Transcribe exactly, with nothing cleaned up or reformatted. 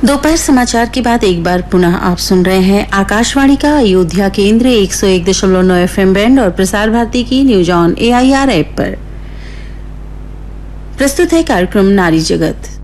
दोपहर समाचार के बाद एक बार पुनः आप सुन रहे हैं आकाशवाणी का अयोध्या केंद्र एक सौ एक दशमलव नौ एफ एम बैंड और प्रसार भारती की news on A I R app पर। प्रस्तुत है कार्यक्रम नारी जगत।